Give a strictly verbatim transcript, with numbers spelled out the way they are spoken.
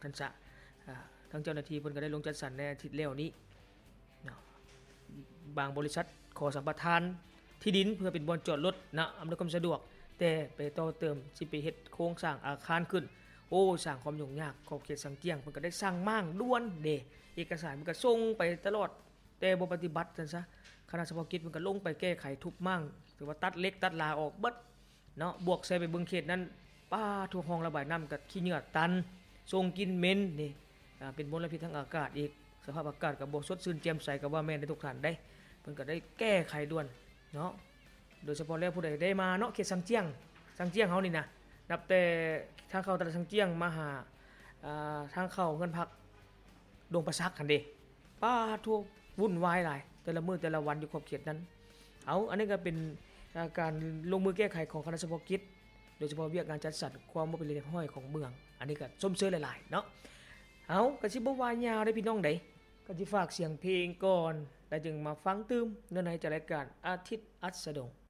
ท่านซะทางเจ้าหน้าที่เพิ่นก็ได้ลงจัดสรรในอาทิตย์แล้วนี้เนาะบางบริษัทขอสัมปทานที่ดินเพื่อเป็นบ่อนจอดรถนะอำนวยความสะดวกแต่ไปต่อเติมสิไปเฮ็ดโครงสร้างอาคารขึ้นโอ้สร้างความยุ่งยากขอบเขตสังเจียงเพิ่นก็ได้สร้างมั่งด่วนเด้เอกสารมันก็ส่งไปตลอดแต่บ่ปฏิบัติซั่นซะคณะเฉพาะกิจมันก็ลงไปแก้ไขทุบมั่งหรือว่าตัดเล็กตัดลาออกเบิดเนาะบวกใส่ไปเบิ่งเขตนั้นป้าทั่วห้องระบายน้ำก็ขี้เหงื่อตันส่งกินเหม็นนี่อ่าเป็นมลพิษทางอากาศอีกสภาพอากาศก็บ่สดชื่นแจ่มใสก็ว่าแม่นได้ทุกท่านได้เพิ่นก็ได้แก้ไขด่วนเนาะโดยเฉพาะแล้วผู้ใดได้มาเนาะเขตสังเจียงสังเจียงเฮานี่นะนับแต่ทางเข้าตลาดสังเจียงมาหาอ่าทางเข้าเงินพักดงประซักหั่นเด้ป้าทั่ววุ่นวายหลายแต่ละมื้อแต่ละวันอยู่ขอบเขตนั้นเอาอันนี้ก็เป็นการลงมือแก้ไขของคณะเฉพาะกิจโดยเฉพาะเวียกงานจัดสรรความบ่เป็นเรียบร้อยของเมืองอันนี้ก็ส้มเชยหลายๆเนาะเอาก็สิบ่ว่ายาวได้พี่น้องใดก็สิฝากเสียงเพลงก่อนแล้วจึงมาฟังตื้มเนื้อในจากรายการอาทิตย์อัสดง